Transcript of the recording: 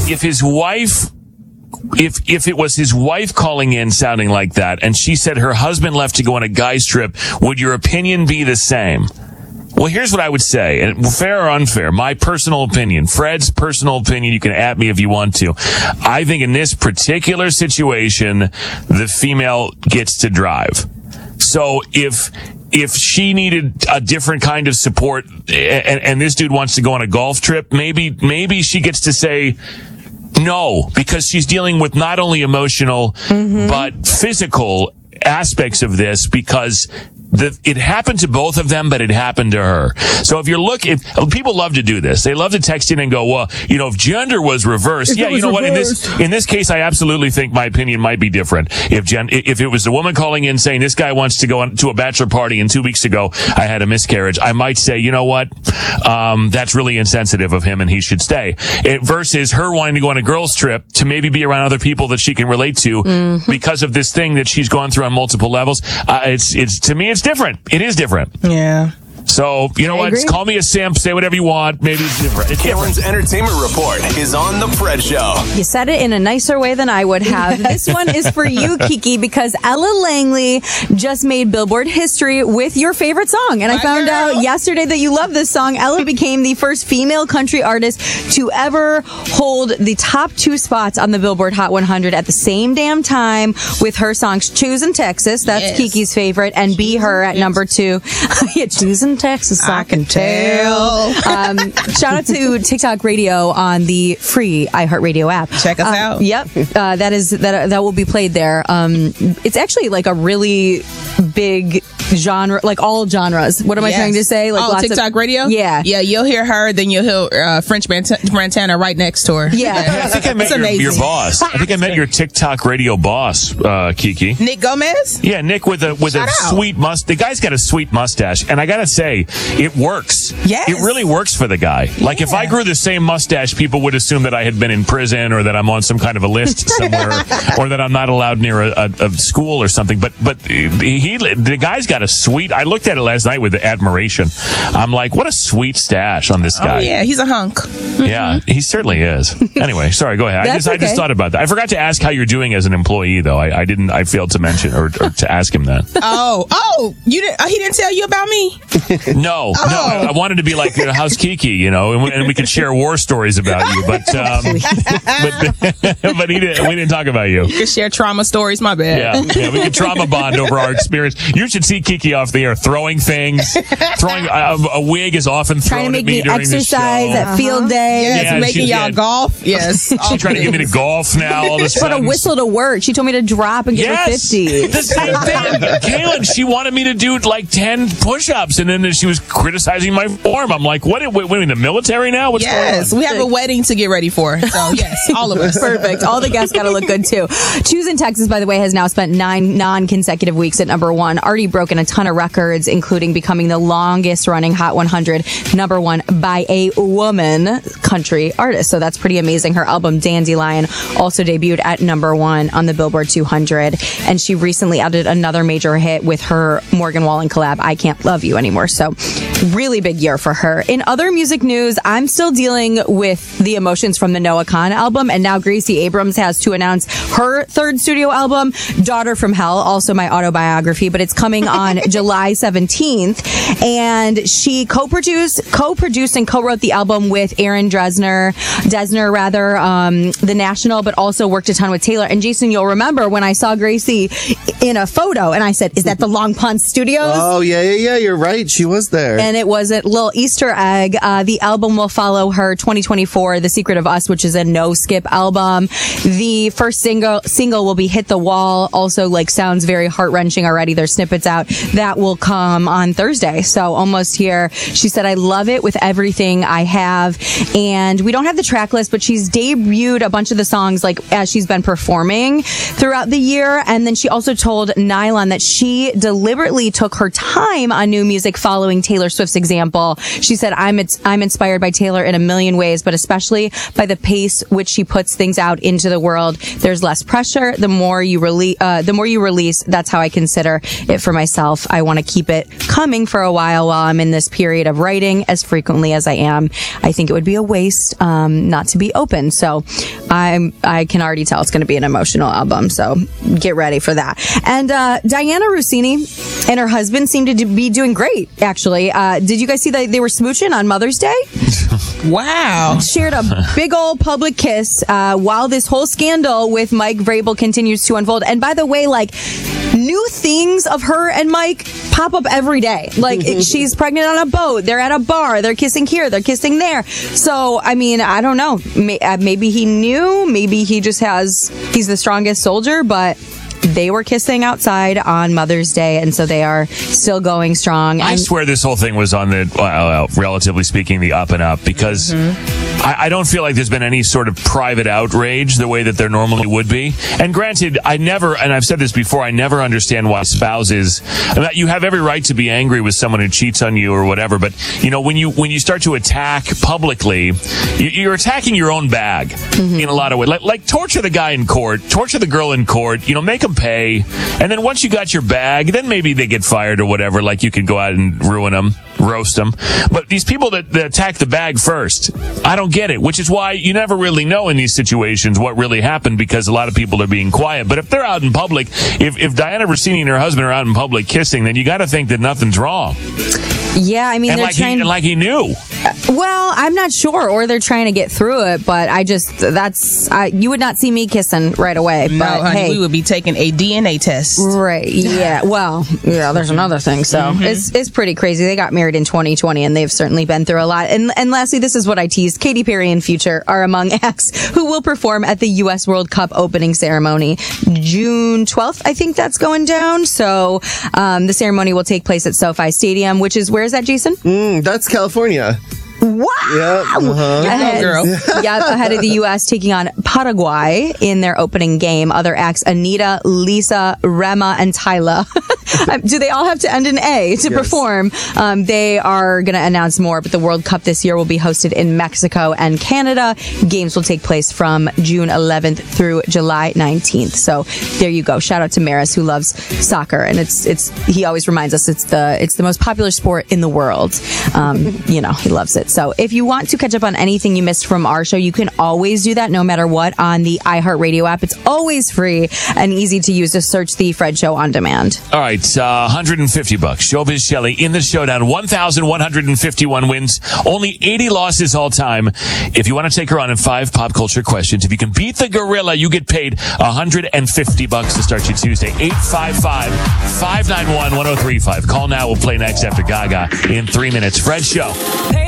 if his wife, if it was his wife calling in sounding like that, and she said her husband left to go on a guy's trip, would your opinion be the same? Well, here's what I would say, and fair or unfair, my personal opinion, Fred's personal opinion, you can at me if you want to. I think in this particular situation, the female gets to drive. So if she needed a different kind of support and this dude wants to go on a golf trip, maybe she gets to say no, because she's dealing with not only emotional, but physical aspects of this, because it happened to both of them, but it happened to her. So if people love to do this, they love to text in and go, well, if gender was reversed, what? In this case, I absolutely think my opinion might be different. If it was the woman calling in saying this guy wants to go to a bachelor party and 2 weeks ago I had a miscarriage, I might say, you know what, that's really insensitive of him and he should stay. Versus her wanting to go on a girls' trip to maybe be around other people that she can relate to because of this thing that she's gone through on multiple levels. It's to me, it's different. It is different. Yeah. So, you know what? Call me a simp. Say whatever you want. Maybe it's different. Kalen's Entertainment Report is on The Fred Show. You said it in a nicer way than I would have. This one is for you, Kiki, because Ella Langley just made Billboard history with your favorite song. And I found out yesterday that you love this song. Ella became the first female country artist to ever hold the top 2 spots on the Billboard Hot 100 at the same damn time with her songs Choosin' Texas. That's Kiki's favorite. And Be Her at number 2. Yeah, Choosin' Texas, I can tell. Shout out to TikTok Radio on the free iHeartRadio app. Check us out. Yep, that will be played there. It's actually like a really big genre, like all genres. What am I trying to say? Like lots TikTok Radio? Yeah. Yeah, you'll hear her, then you'll hear French Montana right next to her. Yeah. I think I met your boss. I think I met your TikTok Radio boss, Kiki. Nick Gomez? Yeah, Nick with a sweet mustache. The guy's got a sweet mustache, and I gotta say, it works. Yes. It really works for the guy. Like, if I grew the same mustache, people would assume that I had been in prison or that I'm on some kind of a list somewhere or that I'm not allowed near a school or something. But the guy's got a sweet, I looked at it last night with admiration. I'm like, what a sweet stash on this guy. Oh, yeah, he's a hunk. Yeah, he certainly is. Anyway, sorry, go ahead. I just thought about that. I forgot to ask how you're doing as an employee, though. I failed to mention or to ask him that. He didn't tell you about me? No. I wanted to be like, how's Kiki, and we could share war stories about you, but we didn't talk about you. You could share trauma stories, my bad. Yeah, we could trauma bond over our experience. You should see Kiki off the air throwing things, a wig is often thrown at me during the show. Trying to make me exercise at field day. Yes, making y'all golf. Yes. She's trying to get me to golf now all of a She put sudden. a whistle to work. She told me to drop and get her 50. The same thing. Kalen, she wanted me to do like 10 push-ups, and then she was criticizing my form. I'm like, what? We're in the military now? What's going on? We have a wedding to get ready for. So, yes, all of us. Perfect. All the guests got to look good, too. Choosin' Texas, by the way, has now spent 9 non-consecutive weeks at number 1, already broken a ton of records, including becoming the longest-running Hot 100 number 1 by a woman country artist. So that's pretty amazing. Her album, Dandelion, also debuted at number 1 on the Billboard 200. And she recently added another major hit with her Morgan Wallen collab, I Can't Love You Anymore. So really big year for her. In other music news, I'm still dealing with the emotions from the Noah Kahan album, and now Gracie Abrams has to announce her 3rd studio album, Daughter from Hell, also my autobiography, but it's coming on July 17th, and she co-produced and co-wrote the album with Aaron Dessner, The National, but also worked a ton with Taylor. And Jason, you'll remember when I saw Gracie in a photo, and I said, is that the Long Pond Studios? Oh, yeah, you're right. She was there. And it was a little Easter egg. The album will follow her 2024, The Secret of Us, which is a no-skip album. The first single will be Hit the Wall. Also, sounds very heart-wrenching already. There's snippets out. That will come on Thursday. So almost here. She said, I love it with everything I have. And we don't have the track list, but she's debuted a bunch of the songs as she's been performing throughout the year. And then she also told Nylon that she deliberately took her time on new music following Taylor Swift's example. She said, I'm inspired by Taylor in a million ways, but especially by the pace which she puts things out into the world. There's less pressure. The more you release, that's how I consider it for myself. I want to keep it coming for a while I'm in this period of writing as frequently as I am. I think it would be a waste not to be open. So I can already tell it's going to be an emotional album. So get ready for that. And Diana Rossini and her husband seem to be doing great, actually. Did you guys see that they were smooching on Mother's Day? Wow. Shared a big old public kiss while this whole scandal with Mike Vrabel continues to unfold. And by the way, like, new things of her and Mike pop up every day. Like, she's pregnant on a boat. They're at a bar. They're kissing here. They're kissing there. So, I mean, I don't know. Maybe he knew. Maybe he's the strongest soldier, but they were kissing outside on Mother's Day, and so they are still going strong. I swear this whole thing was on the, relatively speaking, the up and up, because I don't feel like there's been any sort of private outrage the way that there normally would be. And granted, and I've said this before, I never understand why spouses, you have every right to be angry with someone who cheats on you or whatever, but, when you start to attack publicly, you're attacking your own bag in a lot of ways. Like torture the guy in court, torture the girl in court, make them pay, and then once you got your bag, then maybe they get fired or whatever. Like, you could go out and ruin them, roast them. But these people that attack the bag first, I don't get it, which is why you never really know in these situations what really happened, because a lot of people are being quiet. But if they're out in public, if Diana Rossini and her husband are out in public kissing, then you got to think that nothing's wrong. Yeah, I mean, and he knew. Well, I'm not sure, or they're trying to get through it, but you would not see me kissing right away. No, but honey, hey, we would be taking a DNA test. Right, yeah. Well, yeah, there's another thing. So it's pretty crazy. They got married in 2020, and they've certainly been through a lot. And lastly, this is what I teased. Katy Perry and Future are among acts who will perform at the U.S. World Cup opening ceremony. June 12th, I think that's going down. So the ceremony will take place at SoFi Stadium, which is, where is that, Jason? That's California. Wow! Yeah, girl. Ahead of the U.S. taking on Paraguay in their opening game. Other acts: Anita, Lisa, Rema, and Tyla. Do they all have to end in A to perform? They are going to announce more, but the World Cup this year will be hosted in Mexico and Canada. Games will take place from June 11th through July 19th. So there you go. Shout out to Maris, who loves soccer, and he always reminds us it's the most popular sport in the world. He loves it. So if you want to catch up on anything you missed from our show, you can always do that no matter what on the iHeartRadio app. It's always free and easy to use. Just search The Fred Show on demand. All right, $150. Showbiz Shelley in the showdown. 1,151 wins, only 80 losses all time. If you want to take her on in 5 pop culture questions, if you can beat the gorilla, you get paid $150 to start your Tuesday. 855-591-1035. Call now. We'll play next after Gaga in 3 minutes. Fred Show.